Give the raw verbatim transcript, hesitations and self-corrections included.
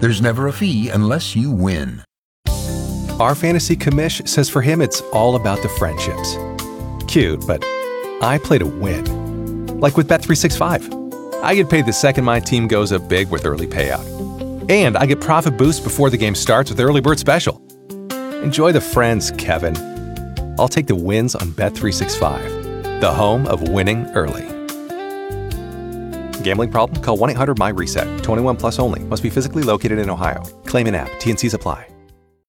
There's never a fee unless you win. Our fantasy commish says for him it's all about the friendships. Cute, but I play to win. Like with Bet three sixty-five. I get paid the second my team goes up big with early payout. And I get profit boost before the game starts with Early Bird Special. Enjoy the friends, Kevin. I'll take the wins on Bet three sixty-five, the home of winning early. Gambling problem? Call one eight hundred M Y RESET. twenty-one plus only. Must be physically located in Ohio. Claim in app. T N Cs apply.